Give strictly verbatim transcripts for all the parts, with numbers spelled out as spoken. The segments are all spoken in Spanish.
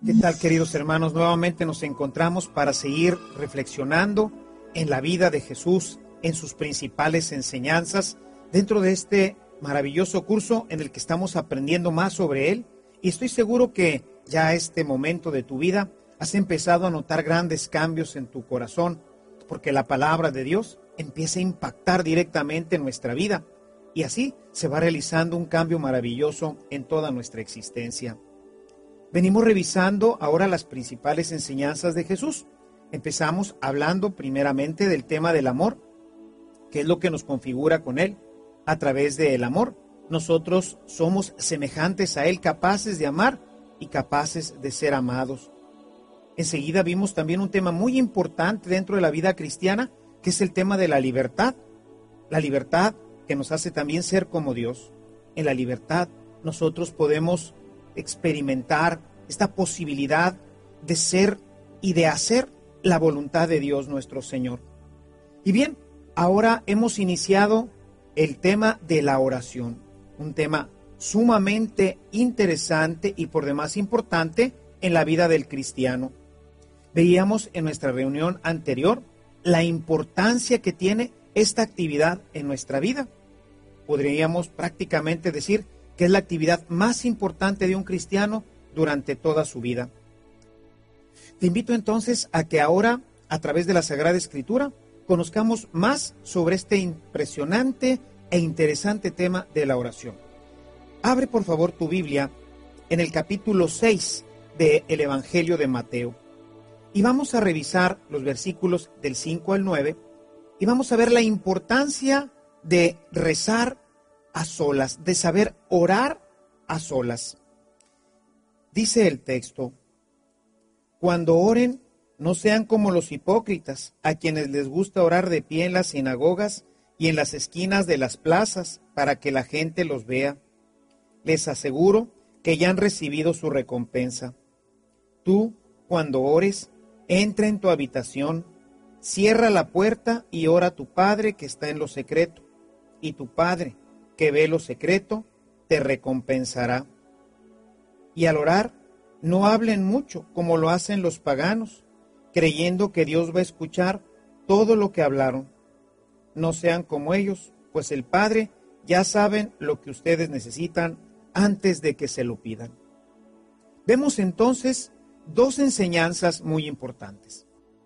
¿Qué tal, queridos hermanos? Nuevamente nos encontramos para seguir reflexionando en la vida de Jesús, en sus principales enseñanzas, dentro de este maravilloso curso en el que estamos aprendiendo más sobre Él. Y estoy seguro que ya a este momento de tu vida has empezado a notar grandes cambios en tu corazón, porque la palabra de Dios empieza a impactar directamente en nuestra vida. Y así se va realizando un cambio maravilloso en toda nuestra existencia. Venimos revisando ahora las principales enseñanzas de Jesús. Empezamos hablando primeramente del tema del amor, que es lo que nos configura con Él. A través del amor, nosotros somos semejantes a Él, capaces de amar y capaces de ser amados. Enseguida vimos también un tema muy importante dentro de la vida cristiana, que es el tema de la libertad. La libertad que nos hace también ser como Dios. En la libertad nosotros podemos experimentar esta posibilidad de ser y de hacer la voluntad de Dios nuestro Señor. Y bien, ahora hemos iniciado el tema de la oración, un tema sumamente interesante y por demás importante en la vida del cristiano. Veíamos en nuestra reunión anterior la importancia que tiene esta actividad en nuestra vida. Podríamos prácticamente decir que es la actividad más importante de un cristiano durante toda su vida. Te invito entonces a que ahora, a través de la Sagrada Escritura, conozcamos más sobre este impresionante e interesante tema de la oración. Abre por favor tu Biblia en el capítulo seis del Evangelio de Mateo y vamos a revisar los versículos del cinco al nueve y vamos a ver la importancia de rezar a solas, de saber orar a solas. Dice el texto: cuando oren, no sean como los hipócritas, a quienes les gusta orar de pie en las sinagogas y en las esquinas de las plazas para que la gente los vea. Les aseguro que ya han recibido su recompensa. Tú, cuando ores, entra en tu habitación, cierra la puerta y ora a tu Padre que está en lo secreto, y tu Padre, que ve lo secreto, te recompensará. Y al orar, no hablen mucho como lo hacen los paganos, creyendo que Dios va a escuchar todo lo que hablaron. No sean como ellos, pues el Padre ya saben lo que ustedes necesitan antes de que se lo pidan. Vemos entonces dos enseñanzas muy importantes.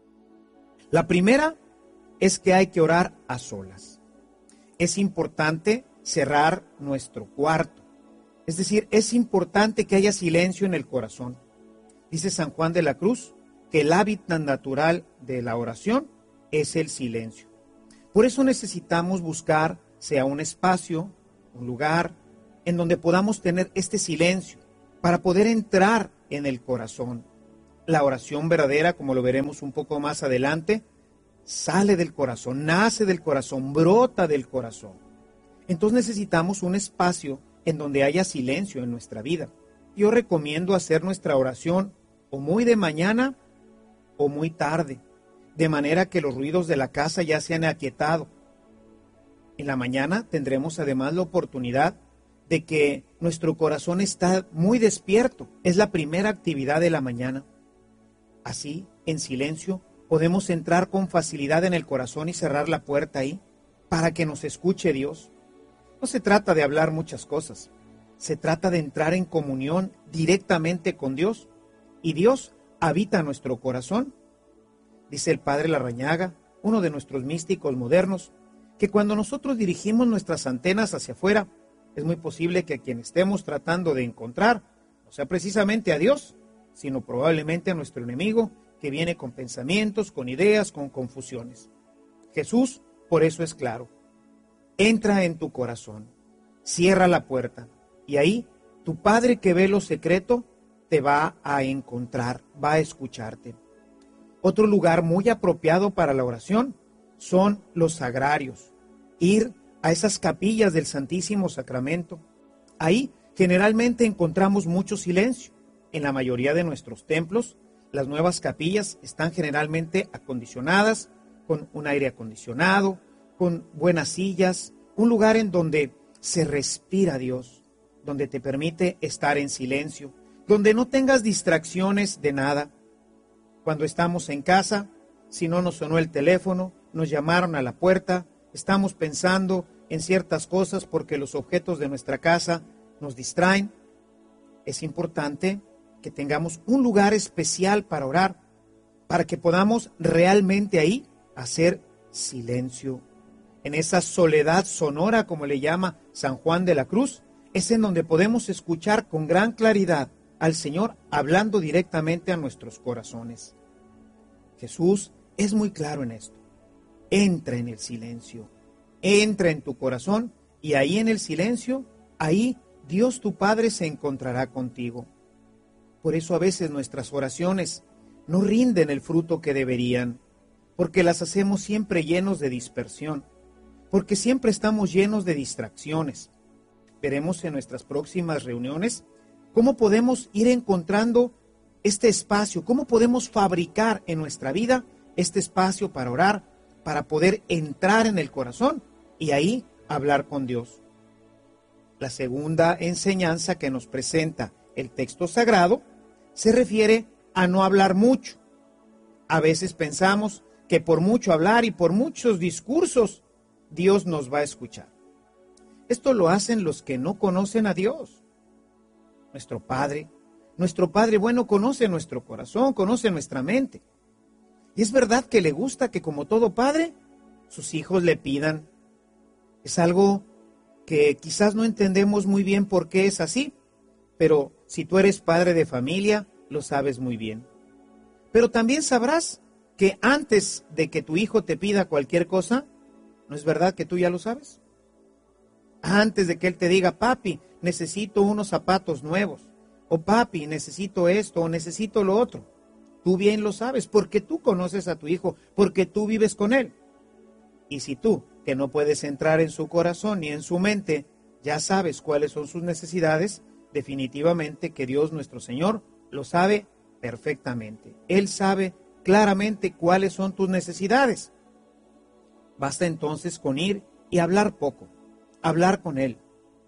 La primera es que hay que orar a solas. Es importante cerrar nuestro cuarto. Es decir, es importante que haya silencio en el corazón. Dice San Juan de la Cruz que el hábitat natural de la oración es el silencio. Por eso necesitamos buscar, sea un espacio, un lugar, en donde podamos tener este silencio, para poder entrar en el corazón. La oración verdadera, como lo veremos un poco más adelante, sale del corazón, nace del corazón, brota del corazón. Entonces necesitamos un espacio en donde haya silencio en nuestra vida. Yo recomiendo hacer nuestra oración o muy de mañana o muy tarde, de manera que los ruidos de la casa ya se han aquietado. En la mañana tendremos además la oportunidad de que nuestro corazón está muy despierto. Es la primera actividad de la mañana. Así, en silencio, podemos entrar con facilidad en el corazón y cerrar la puerta ahí para que nos escuche Dios. No se trata de hablar muchas cosas, se trata de entrar en comunión directamente con Dios, y Dios habita en nuestro corazón. Dice el Padre Larrañaga, uno de nuestros místicos modernos, que cuando nosotros dirigimos nuestras antenas hacia afuera, es muy posible que a quien estemos tratando de encontrar no sea precisamente a Dios, sino probablemente a nuestro enemigo, que viene con pensamientos, con ideas, con confusiones. Jesús, por eso es claro: entra en tu corazón, cierra la puerta, y ahí tu Padre que ve lo secreto te va a encontrar, va a escucharte. Otro lugar muy apropiado para la oración son los sagrarios. Ir a esas capillas del Santísimo Sacramento. Ahí generalmente encontramos mucho silencio. En la mayoría de nuestros templos, las nuevas capillas están generalmente acondicionadas, con un aire acondicionado, con buenas sillas, un lugar en donde se respira Dios, donde te permite estar en silencio, donde no tengas distracciones de nada. Cuando estamos en casa, si no nos sonó el teléfono, nos llamaron a la puerta, estamos pensando en ciertas cosas porque los objetos de nuestra casa nos distraen. Es importante que tengamos un lugar especial para orar, para que podamos realmente ahí hacer silencio. En esa soledad sonora, como le llama San Juan de la Cruz, es en donde podemos escuchar con gran claridad al Señor hablando directamente a nuestros corazones. Jesús es muy claro en esto. Entra en el silencio, entra en tu corazón y ahí en el silencio, ahí Dios tu Padre se encontrará contigo. Por eso a veces nuestras oraciones no rinden el fruto que deberían, porque las hacemos siempre llenos de dispersión, porque siempre estamos llenos de distracciones. Veremos en nuestras próximas reuniones cómo podemos ir encontrando este espacio, cómo podemos fabricar en nuestra vida este espacio para orar, para poder entrar en el corazón y ahí hablar con Dios. La segunda enseñanza que nos presenta el texto sagrado se refiere a no hablar mucho. A veces pensamos que por mucho hablar y por muchos discursos, Dios nos va a escuchar. Esto lo hacen los que no conocen a Dios. Nuestro Padre, nuestro Padre bueno conoce nuestro corazón, conoce nuestra mente. Y es verdad que le gusta que, como todo padre, sus hijos le pidan. Es algo que quizás no entendemos muy bien por qué es así, pero si tú eres padre de familia, lo sabes muy bien. Pero también sabrás que antes de que tu hijo te pida cualquier cosa, ¿no es verdad que tú ya lo sabes? Antes de que él te diga, papi, necesito unos zapatos nuevos, o papi, necesito esto, o necesito lo otro. Tú bien lo sabes, porque tú conoces a tu hijo, porque tú vives con él. Y si tú, que no puedes entrar en su corazón ni en su mente, ya sabes cuáles son sus necesidades, definitivamente que Dios nuestro Señor lo sabe perfectamente. Él sabe claramente cuáles son tus necesidades. Basta entonces con ir y hablar poco, hablar con Él.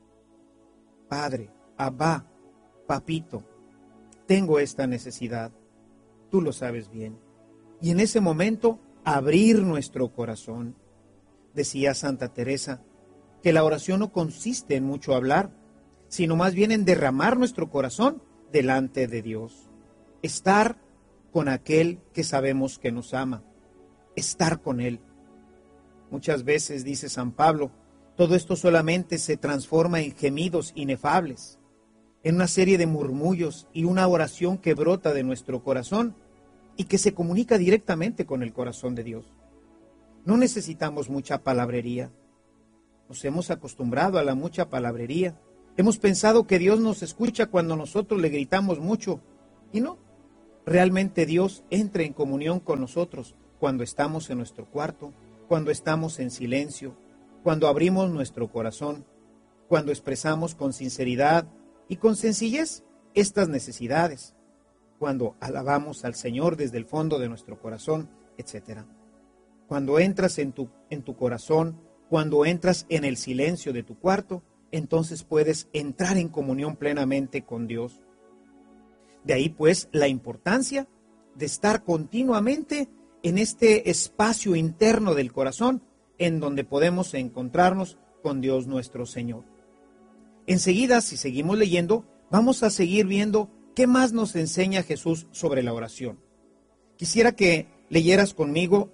Padre, Abba, papito, tengo esta necesidad. Tú lo sabes bien. Y en ese momento, abrir nuestro corazón. Decía Santa Teresa, que la oración no consiste en mucho hablar, sino más bien en derramar nuestro corazón delante de Dios. Estar con aquel que sabemos que nos ama. Estar con Él. Muchas veces, dice San Pablo, todo esto solamente se transforma en gemidos inefables, en una serie de murmullos y una oración que brota de nuestro corazón y que se comunica directamente con el corazón de Dios. No necesitamos mucha palabrería. Nos hemos acostumbrado a la mucha palabrería. Hemos pensado que Dios nos escucha cuando nosotros le gritamos mucho. Y no, realmente Dios entra en comunión con nosotros cuando estamos en nuestro cuarto, cuando estamos en silencio, cuando abrimos nuestro corazón, cuando expresamos con sinceridad y con sencillez estas necesidades, cuando alabamos al Señor desde el fondo de nuestro corazón, etcétera. Cuando entras en tu, en tu corazón, cuando entras en el silencio de tu cuarto, entonces puedes entrar en comunión plenamente con Dios. De ahí pues la importancia de estar continuamente en este espacio interno del corazón en donde podemos encontrarnos con Dios nuestro Señor. Enseguida, si seguimos leyendo, vamos a seguir viendo qué más nos enseña Jesús sobre la oración. Quisiera que leyeras conmigo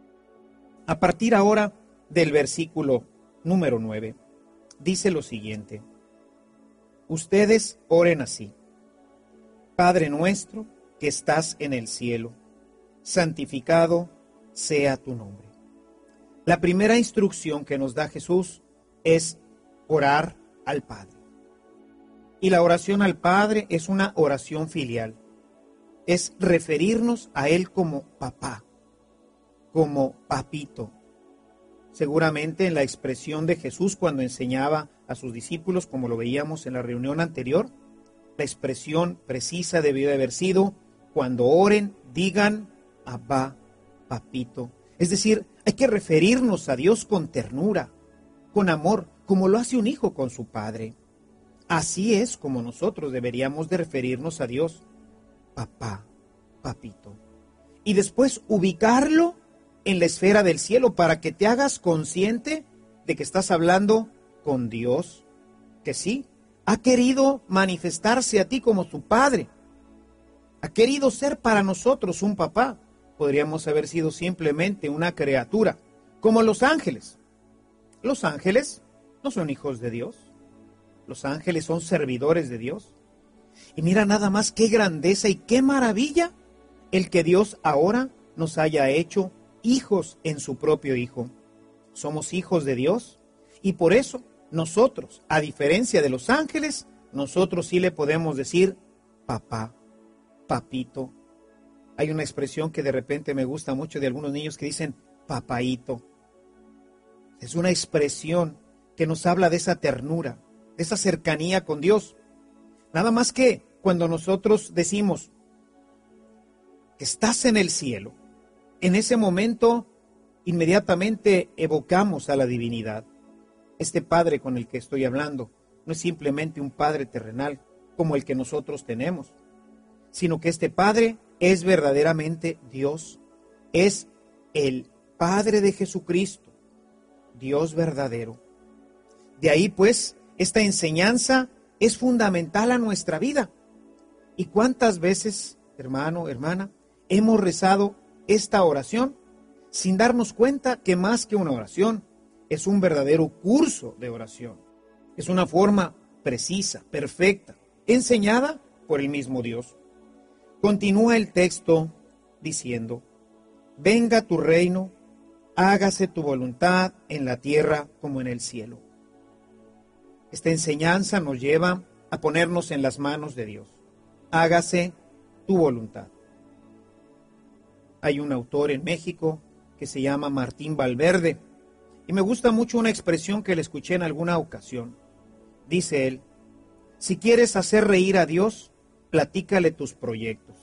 a partir ahora del versículo número nueve. Dice lo siguiente: ustedes oren así: Padre nuestro que estás en el cielo, santificado sea tu nombre. La primera instrucción que nos da Jesús es orar al Padre. Y la oración al Padre es una oración filial. Es referirnos a Él como papá, como papito. Seguramente en la expresión de Jesús cuando enseñaba a sus discípulos, como lo veíamos en la reunión anterior, la expresión precisa debió de haber sido: cuando oren, digan Abba, papito. Es decir, hay que referirnos a Dios con ternura, con amor, como lo hace un hijo con su padre. Así es como nosotros deberíamos de referirnos a Dios, papá, papito. Y después ubicarlo en la esfera del cielo para que te hagas consciente de que estás hablando con Dios, que sí, ha querido manifestarse a ti como tu Padre. Ha querido ser para nosotros un papá. Podríamos haber sido simplemente una criatura, como los ángeles. Los ángeles no son hijos de Dios. Los ángeles son servidores de Dios. Y mira nada más qué grandeza y qué maravilla el que Dios ahora nos haya hecho hijos en su propio Hijo. Somos hijos de Dios y por eso nosotros, a diferencia de los ángeles, nosotros sí le podemos decir papá, papito. Hay una expresión que de repente me gusta mucho de algunos niños que dicen papaíto. Es una expresión que nos habla de esa ternura, de esa cercanía con Dios. Nada más que cuando nosotros decimos que estás en el cielo, en ese momento inmediatamente evocamos a la divinidad. Este Padre con el que estoy hablando no es simplemente un Padre terrenal como el que nosotros tenemos, sino que este Padre es verdaderamente Dios, es el Padre de Jesucristo, Dios verdadero. De ahí pues, esta enseñanza es fundamental a nuestra vida. ¿Y cuántas veces, hermano, hermana, hemos rezado esta oración sin darnos cuenta que más que una oración, es un verdadero curso de oración? Es una forma precisa, perfecta, enseñada por el mismo Dios. Continúa el texto diciendo, venga tu reino, hágase tu voluntad en la tierra como en el cielo. Esta enseñanza nos lleva a ponernos en las manos de Dios. Hágase tu voluntad. Hay un autor en México que se llama Martín Valverde y me gusta mucho una expresión que le escuché en alguna ocasión. Dice él, si quieres hacer reír a Dios, platícale tus proyectos.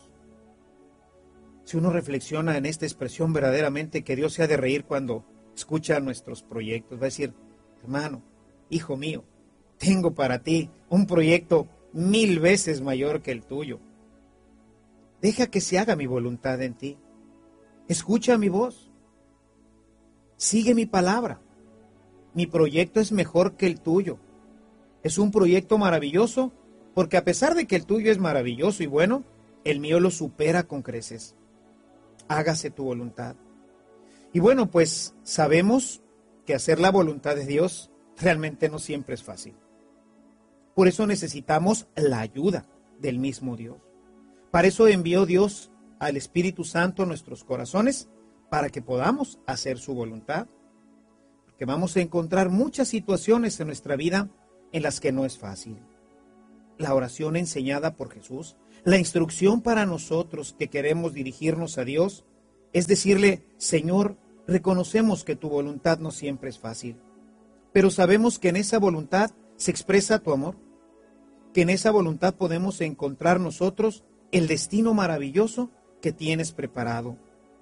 Si uno reflexiona en esta expresión verdaderamente que Dios se ha de reír cuando escucha nuestros proyectos, va a decir, hermano, hijo mío, tengo para ti un proyecto mil veces mayor que el tuyo. Deja que se haga mi voluntad en ti. Escucha mi voz. Sigue mi palabra. Mi proyecto es mejor que el tuyo. Es un proyecto maravilloso porque a pesar de que el tuyo es maravilloso y bueno, el mío lo supera con creces. Hágase tu voluntad. Y bueno, pues sabemos que hacer la voluntad de Dios realmente no siempre es fácil. Por eso necesitamos la ayuda del mismo Dios. Para eso envió Dios al Espíritu Santo a nuestros corazones, para que podamos hacer su voluntad. Porque vamos a encontrar muchas situaciones en nuestra vida en las que no es fácil. La oración enseñada por Jesús, la instrucción para nosotros que queremos dirigirnos a Dios, es decirle, Señor, reconocemos que tu voluntad no siempre es fácil, pero sabemos que en esa voluntad se expresa tu amor, que en esa voluntad podemos encontrar nosotros el destino maravilloso que tienes preparado.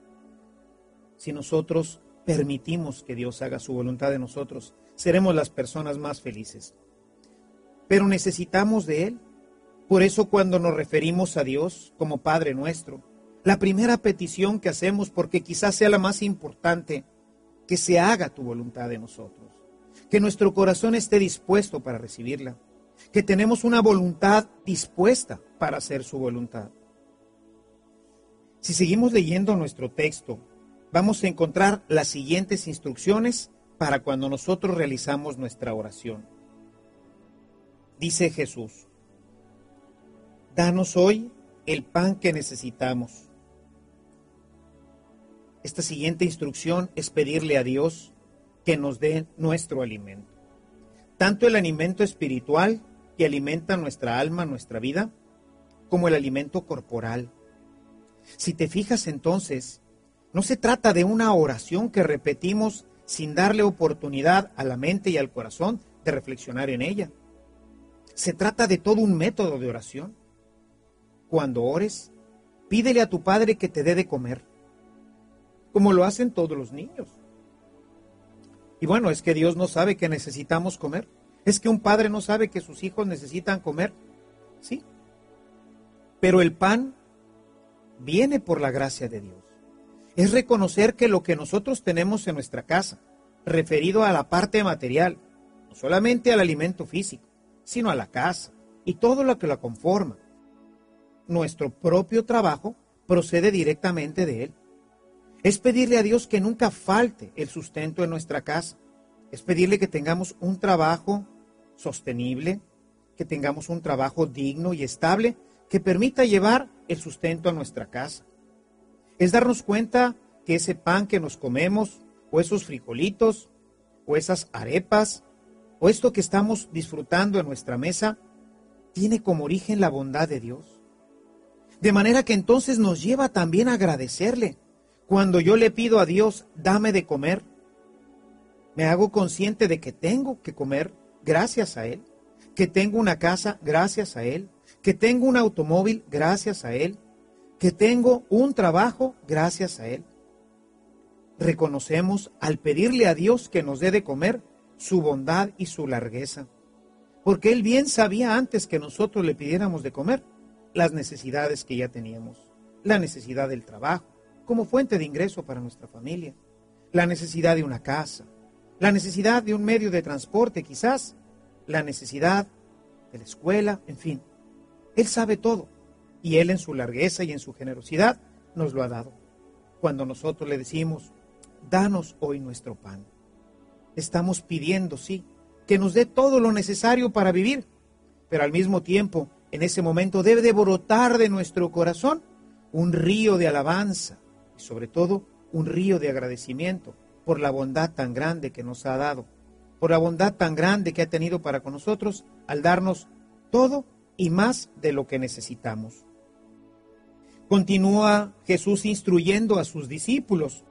Si nosotros permitimos que Dios haga su voluntad en nosotros, seremos las personas más felices. Pero necesitamos de Él. Por eso cuando nos referimos a Dios como Padre nuestro, la primera petición que hacemos, porque quizás sea la más importante, que se haga tu voluntad en nosotros. Que nuestro corazón esté dispuesto para recibirla. Que tenemos una voluntad dispuesta para hacer su voluntad. Si seguimos leyendo nuestro texto, vamos a encontrar las siguientes instrucciones para cuando nosotros realizamos nuestra oración. Dice Jesús, danos hoy el pan que necesitamos. Esta siguiente instrucción es pedirle a Dios que nos dé nuestro alimento. Tanto el alimento espiritual que alimenta nuestra alma, nuestra vida, como el alimento corporal. Si te fijas entonces, no se trata de una oración que repetimos sin darle oportunidad a la mente y al corazón de reflexionar en ella. Se trata de todo un método de oración. Cuando ores, pídele a tu Padre que te dé de comer, como lo hacen todos los niños. Y bueno, es que Dios no sabe que necesitamos comer. ¿Es que un padre no sabe que sus hijos necesitan comer? Sí. Pero el pan viene por la gracia de Dios. Es reconocer que lo que nosotros tenemos en nuestra casa, referido a la parte material, no solamente al alimento físico, sino a la casa y todo lo que la conforma, nuestro propio trabajo procede directamente de Él. Es pedirle a Dios que nunca falte el sustento en nuestra casa. Es pedirle que tengamos un trabajo sostenible, que tengamos un trabajo digno y estable que permita llevar el sustento a nuestra casa. Es darnos cuenta que ese pan que nos comemos, o esos frijolitos, o esas arepas, o esto que estamos disfrutando en nuestra mesa, tiene como origen la bondad de Dios. De manera que entonces nos lleva también a agradecerle. Cuando yo le pido a Dios, dame de comer, me hago consciente de que tengo que comer gracias a Él, que tengo una casa gracias a Él, que tengo un automóvil gracias a Él, que tengo un trabajo gracias a Él. Reconocemos al pedirle a Dios que nos dé de comer su bondad y su largueza, porque Él bien sabía antes que nosotros le pidiéramos de comer las necesidades que ya teníamos, la necesidad del trabajo como fuente de ingreso para nuestra familia, la necesidad de una casa, la necesidad de un medio de transporte quizás, la necesidad de la escuela, en fin. Él sabe todo y Él en su largueza y en su generosidad nos lo ha dado. Cuando nosotros le decimos, danos hoy nuestro pan, estamos pidiendo, sí, que nos dé todo lo necesario para vivir, pero al mismo tiempo, en ese momento debe de brotar de nuestro corazón un río de alabanza y sobre todo un río de agradecimiento por la bondad tan grande que nos ha dado, por la bondad tan grande que ha tenido para con nosotros al darnos todo y más de lo que necesitamos. Continúa Jesús instruyendo a sus discípulos.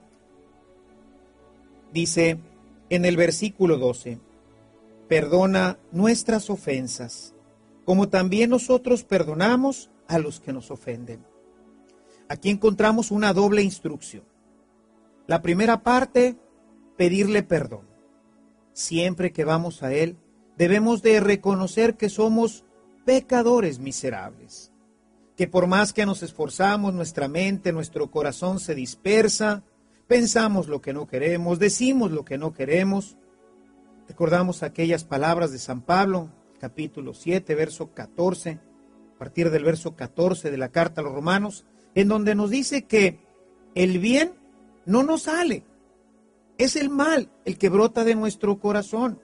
Dice en el versículo doce, perdona nuestras ofensas, como también nosotros perdonamos a los que nos ofenden. Aquí encontramos una doble instrucción. La primera parte, pedirle perdón. Siempre que vamos a Él, debemos de reconocer que somos pecadores miserables, que por más que nos esforzamos, nuestra mente, nuestro corazón se dispersa, pensamos lo que no queremos, decimos lo que no queremos. Recordamos aquellas palabras de San Pablo, capítulo siete, verso catorce, a partir del verso catorce de la carta a los Romanos, en donde nos dice que el bien no nos sale, es el mal el que brota de nuestro corazón.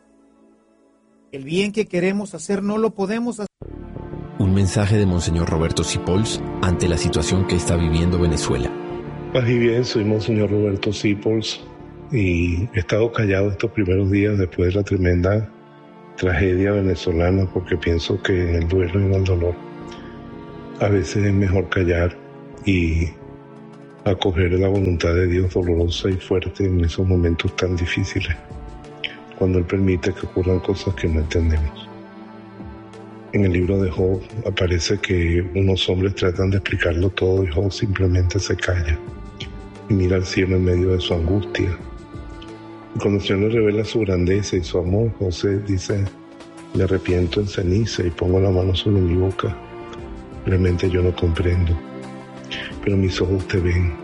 El bien que queremos hacer no lo podemos hacer. Un mensaje de Monseñor Roberto Sipols ante la situación que está viviendo Venezuela. Paz y bien, soy Monseñor Roberto Sipols y he estado callado estos primeros días después de la tremenda tragedia venezolana porque pienso que en el duelo y en el dolor a veces es mejor callar y acoger la voluntad de Dios dolorosa y fuerte en esos momentos tan difíciles, cuando Él permite que ocurran cosas que no entendemos. En el libro de Job aparece que unos hombres tratan de explicarlo todo y Job simplemente se calla y mira al cielo en medio de su angustia. Y cuando el Señor le revela su grandeza y su amor, José dice, me arrepiento en ceniza y pongo la mano sobre mi boca. Realmente yo no comprendo, pero mis ojos te ven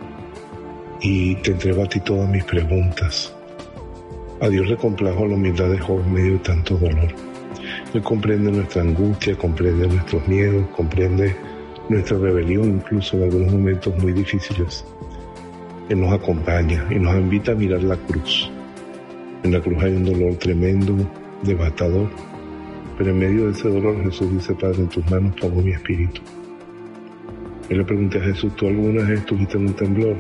y te entrego a ti todas mis preguntas. A Dios le complajo la humildad de Job en medio de tanto dolor. Él comprende nuestra angustia, comprende nuestros miedos, comprende nuestra rebelión, incluso en algunos momentos muy difíciles. Él nos acompaña y nos invita a mirar la cruz. En la cruz hay un dolor tremendo, devastador, pero en medio de ese dolor Jesús dice, Padre, en tus manos pongo mi espíritu. Yo le pregunté a Jesús, ¿tú alguna vez estuviste en un temblor?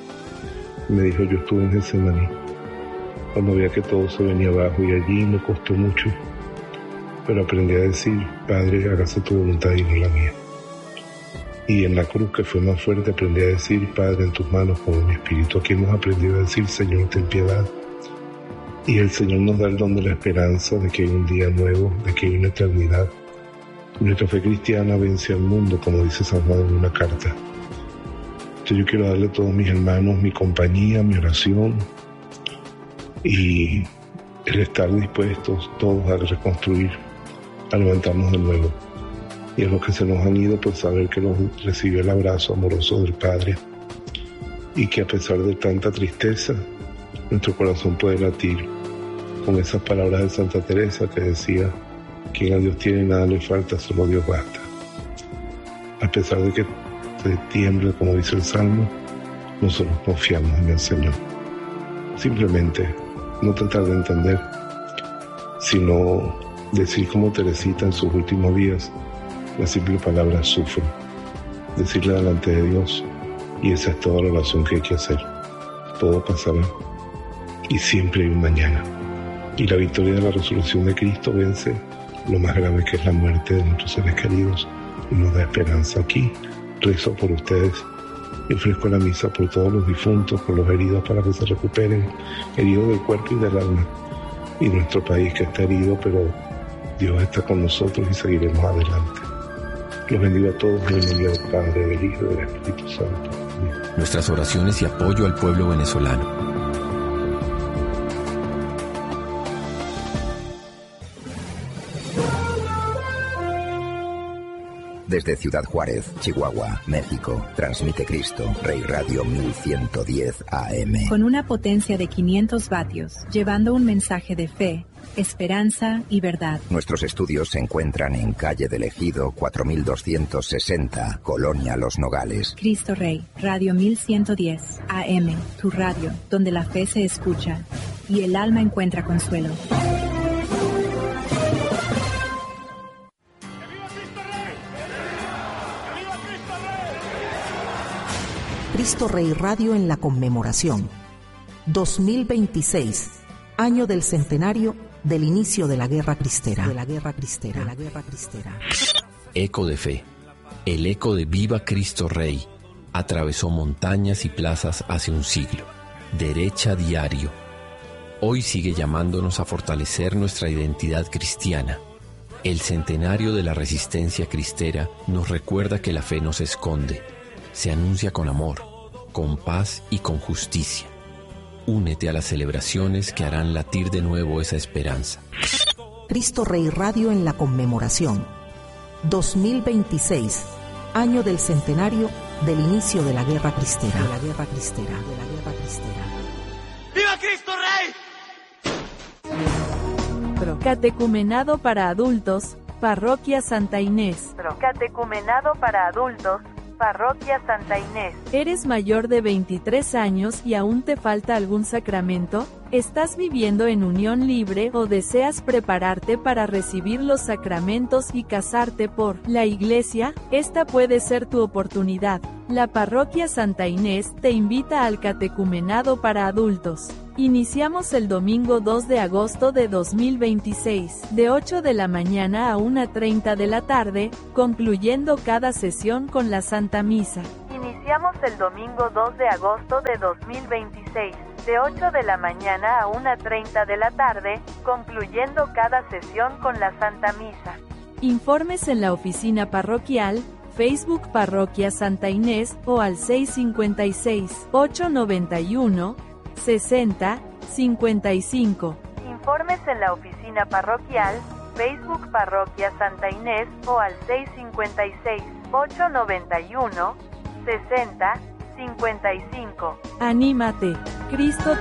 Y me dijo, yo estuve en Getsemaní, cuando veía que todo se venía abajo y allí me costó mucho, pero aprendí a decir, Padre, hágase tu voluntad y no la mía. Y en la cruz, que fue más fuerte, aprendí a decir, Padre, en tus manos pongo mi espíritu. Aquí hemos aprendido a decir, Señor, ten piedad. Y el Señor nos da el don de la esperanza, de que hay un día nuevo, de que hay una eternidad. Nuestra fe cristiana vence al mundo, como dice San Juan en una carta. Entonces yo quiero darle a todos mis hermanos mi compañía, mi oración y el estar dispuestos todos a reconstruir, a levantarnos de nuevo. Y a los que se nos han ido, pues saber que los recibió el abrazo amoroso del Padre y que a pesar de tanta tristeza, nuestro corazón puede latir con esas palabras de Santa Teresa que decía: quien a Dios tiene nada le falta, solo Dios basta. A pesar de que se tiemble, como dice el Salmo, nosotros confiamos en el Señor. Simplemente no tratar de entender, sino decir como Teresita en sus últimos días, la simple palabra sufro, decirle delante de Dios, y esa es toda la oración que hay que hacer. Todo pasará y siempre hay un mañana. Y la victoria de la resurrección de Cristo vence lo más grave, que es la muerte de nuestros seres queridos, y nos da esperanza. Aquí rezo por ustedes y ofrezco la misa por todos los difuntos, por los heridos para que se recuperen, heridos del cuerpo y del alma, y nuestro país que está herido, pero Dios está con nosotros y seguiremos adelante. Los bendigo a todos en el nombre del Padre, del Hijo y del Espíritu Santo. Amén. Nuestras oraciones y apoyo al pueblo venezolano. Desde Ciudad Juárez, Chihuahua, México, transmite Cristo Rey Radio mil ciento diez A M. Con una potencia de quinientos vatios, llevando un mensaje de fe, esperanza y verdad. Nuestros estudios se encuentran en calle del Ejido cuatro mil doscientos sesenta, Colonia Los Nogales. Cristo Rey, Radio mil ciento diez A M, tu radio, donde la fe se escucha y el alma encuentra consuelo. Cristo Rey Radio en la conmemoración. dos mil veintiséis, año del centenario del inicio de la Guerra Cristera. De la Guerra Cristera. De la Guerra Cristera. Eco de fe. El eco de Viva Cristo Rey atravesó montañas y plazas hace un siglo. Derecha diario. Hoy sigue llamándonos a fortalecer nuestra identidad cristiana. El centenario de la resistencia cristera nos recuerda que la fe no se esconde. Se anuncia con amor, con paz y con justicia. Únete a las celebraciones que harán latir de nuevo esa esperanza. Cristo Rey Radio en la conmemoración. dos mil veintiséis, año del centenario del inicio de la Guerra Cristera. De la Guerra Cristera. De la Guerra Cristera. ¡Viva Cristo Rey! Catecumenado para adultos, Parroquia Santa Inés. Catecumenado para adultos, Parroquia Santa Inés. ¿Eres mayor de veintitrés años y aún te falta algún sacramento? ¿Estás viviendo en unión libre o deseas prepararte para recibir los sacramentos y casarte por la Iglesia? Esta puede ser tu oportunidad. La Parroquia Santa Inés te invita al catecumenado para adultos. Iniciamos el domingo dos de agosto de dos mil veintiséis, de ocho de la mañana a una treinta de la tarde, concluyendo cada sesión con la Santa Misa. Iniciamos el domingo dos de agosto de dos mil veintiséis, de ocho de la mañana a una treinta de la tarde, concluyendo cada sesión con la Santa Misa. Informes en la oficina parroquial, Facebook Parroquia Santa Inés o al seis cinco seis, ocho nueve uno, sesenta, cincuenta y cinco. Informes en la oficina parroquial, Facebook Parroquia Santa Inés o al seis cinco seis, ocho nueve uno, sesenta, cincuenta y cinco. Anímate, Cristo